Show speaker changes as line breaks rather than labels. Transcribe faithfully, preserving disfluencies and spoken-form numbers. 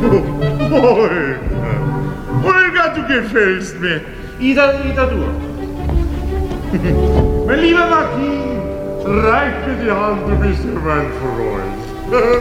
Olga, Olga, du gefällst mir. Ida, Ida, du. Mein lieber Marquis, reich mir die Hand, du bist ja mein Freund.